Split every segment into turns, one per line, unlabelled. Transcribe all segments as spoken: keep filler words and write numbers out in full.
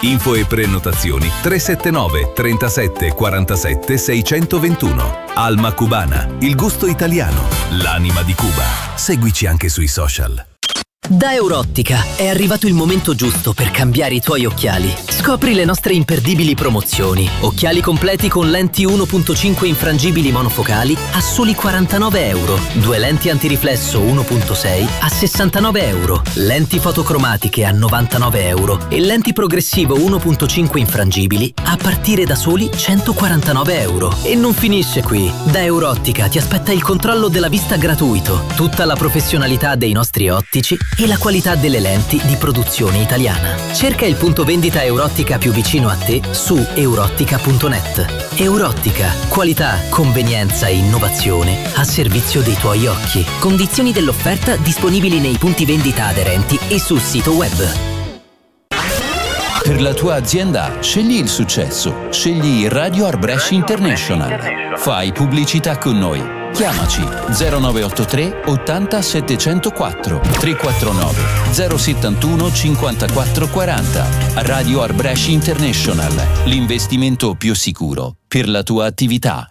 Info e prenotazioni tre sette nove trentasette quarantasette seicentoventuno. Alma Cubana, il gusto italiano, l'anima di Cuba. Seguici anche sui social.
Da Eurottica è arrivato il momento giusto per cambiare i tuoi occhiali. Scopri le nostre imperdibili promozioni. Occhiali completi con lenti uno virgola cinque infrangibili monofocali a soli quarantanove euro. Due lenti antiriflesso uno virgola sei a sessantanove euro. Lenti fotocromatiche a novantanove euro. E lenti progressivo uno virgola cinque infrangibili a partire da soli centoquarantanove euro. E non finisce qui. Da Eurottica ti aspetta il controllo della vista gratuito. Tutta la professionalità dei nostri ottici e la qualità delle lenti di produzione italiana. Cerca il punto vendita Eurottica più vicino a te su eurottica punto net. Eurottica, qualità, convenienza e innovazione a servizio dei tuoi occhi. Condizioni dell'offerta disponibili nei punti vendita aderenti e sul sito web.
Per la tua azienda, scegli il successo. Scegli Radio Arbresh International. Fai pubblicità con noi. Chiamaci zero nove otto tre ottanta settecentoquattro tre quattro nove zero settantuno cinquantaquattro quaranta. Radio Arbresh International, l'investimento più sicuro per la tua attività.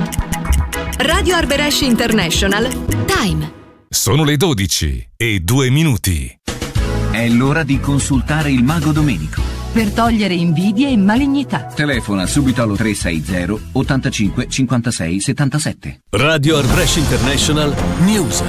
Radio Arbresh International. Time.
Sono le dodici e due minuti.
È l'ora di consultare il mago Domenico.
Per togliere invidie e malignità.
Telefona subito allo tre sei zero ottantacinque cinquantasei settantasette.
Radio Arbresh International News.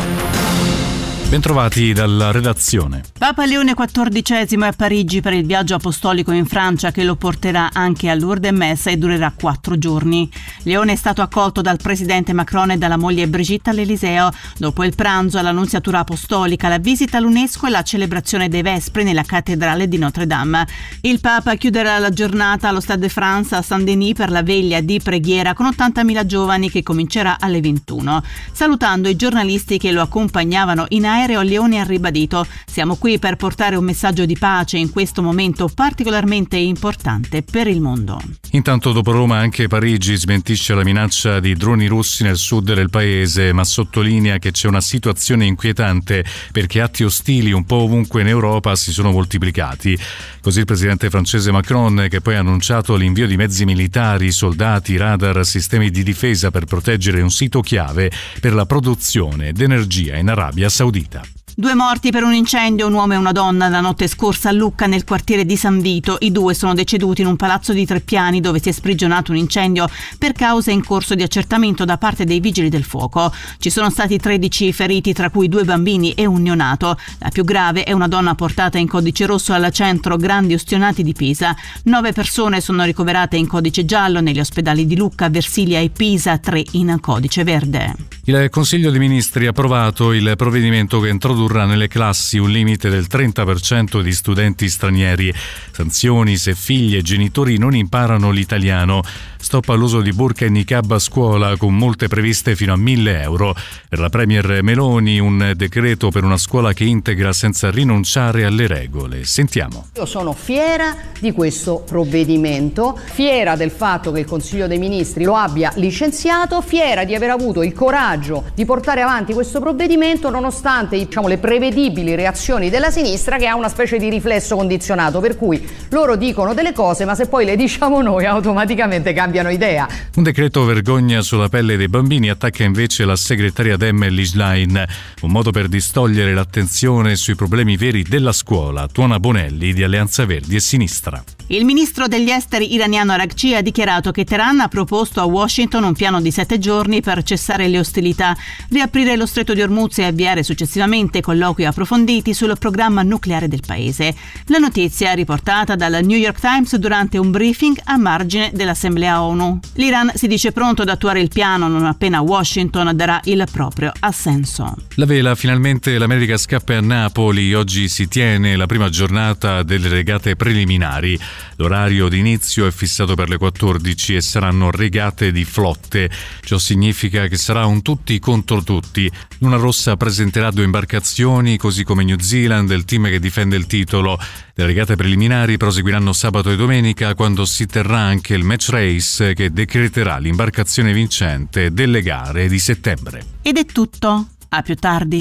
Bentrovati dalla redazione.
Papa Leone quattordicesimo è a Parigi per il viaggio apostolico in Francia che lo porterà anche a Lourdes Messa e durerà quattro giorni. Leone è stato accolto dal presidente Macron e dalla moglie Brigitte all'Eliseo. Dopo il pranzo all'annunziatura apostolica, la visita all'UNESCO e la celebrazione dei Vespri nella cattedrale di Notre Dame. Il Papa chiuderà la giornata allo Stade de France a Saint-Denis per la veglia di preghiera con ottantamila giovani che comincerà alle ventuno. Salutando i giornalisti che lo accompagnavano in aereo, Leone ha ribadito: siamo qui per portare un messaggio di pace in questo momento particolarmente importante per il mondo.
Intanto dopo Roma anche Parigi smentisce la minaccia di droni russi nel sud del paese, ma sottolinea che c'è una situazione inquietante perché atti ostili un po' ovunque in Europa si sono moltiplicati. Così il presidente francese Macron, che poi ha annunciato l'invio di mezzi militari, soldati, radar, sistemi di difesa per proteggere un sito chiave per la produzione d'energia in Arabia Saudita.
Due morti per un incendio, un uomo e una donna la notte scorsa a Lucca nel quartiere di San Vito. I due sono deceduti in un palazzo di tre piani dove si è sprigionato un incendio per cause in corso di accertamento da parte dei vigili del fuoco. Ci sono stati tredici feriti, tra cui due bambini e un neonato. La più grave è una donna portata in codice rosso al centro Grandi Ustionati di Pisa. Nove persone sono ricoverate in codice giallo negli ospedali di Lucca, Versilia e Pisa, tre in codice verde.
Il Consiglio dei Ministri ha approvato il provvedimento che introdurrà nelle classi un limite del trenta per cento di studenti stranieri. Sanzioni se figli e genitori non imparano l'italiano. Stop all'uso di burqa e niqab a scuola, con multe previste fino a mille euro. Per la premier Meloni un decreto per una scuola che integra senza rinunciare alle regole. Sentiamo.
Io sono fiera di questo provvedimento, fiera del fatto che il Consiglio dei Ministri lo abbia licenziato, fiera di aver avuto il coraggio di portare avanti questo provvedimento nonostante, diciamo, le prevedibili reazioni della sinistra, che ha una specie di riflesso condizionato, per cui loro dicono delle cose ma se poi le diciamo noi automaticamente cambiano idea.
Un decreto vergogna sulla pelle dei bambini attacca invece la segretaria Dem Lijlain, un modo per distogliere l'attenzione sui problemi veri della scuola. Tuona Bonelli di Alleanza Verdi e Sinistra.
Il ministro degli esteri iraniano Araghchi ha dichiarato che Teheran ha proposto a Washington un piano di sette giorni per cessare le ostilità, riaprire lo stretto di Hormuz e avviare successivamente colloqui approfonditi sul programma nucleare del paese. La notizia è riportata dal New York Times durante un briefing a margine dell'Assemblea ONU. L'Iran si dice pronto ad attuare il piano non appena Washington darà il proprio assenso.
La vela, finalmente l'America scappa a Napoli. Oggi si tiene la prima giornata delle regate preliminari. L'orario di inizio è fissato per le quattordici e saranno regate di flotte. Ciò significa che sarà un tutti contro tutti. Luna Rossa presenterà due imbarcazioni, così come New Zealand, il team che difende il titolo. Le regate preliminari proseguiranno sabato e domenica, quando si terrà anche il match race che decreterà l'imbarcazione vincente delle gare di settembre.
Ed è tutto. A più tardi.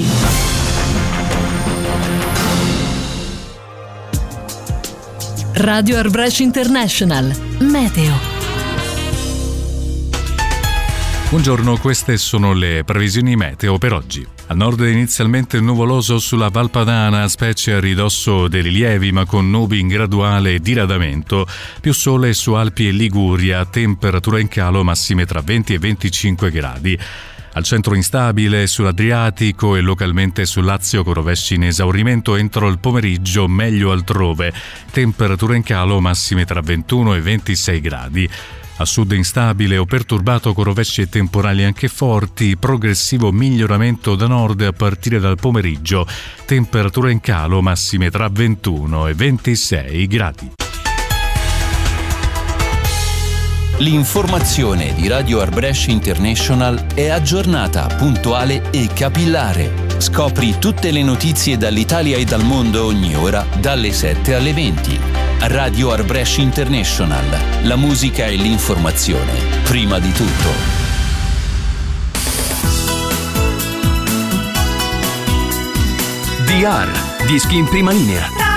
Radio Arbresh International. Meteo.
Buongiorno, queste sono le previsioni meteo per oggi. Al nord inizialmente nuvoloso sulla Val Padana, specie a ridosso dei rilievi, ma con nubi in graduale diradamento. Più sole su Alpi e Liguria, temperatura in calo, massime tra venti e venticinque gradi. Al centro instabile sull'Adriatico e localmente sul Lazio con rovesci in esaurimento entro il pomeriggio, meglio altrove. Temperatura in calo, massime tra ventuno e ventisei gradi. A sud instabile o perturbato con rovesci e temporali anche forti, progressivo miglioramento da nord a partire dal pomeriggio, temperatura in calo, massime tra ventuno e ventisei gradi.
L'informazione di Radio Arbresh International è aggiornata, puntuale e capillare. Scopri tutte le notizie dall'Italia e dal mondo ogni ora, dalle sette alle venti. Radio Arbresh International. La musica e l'informazione, prima di tutto.
D R, dischi in prima linea.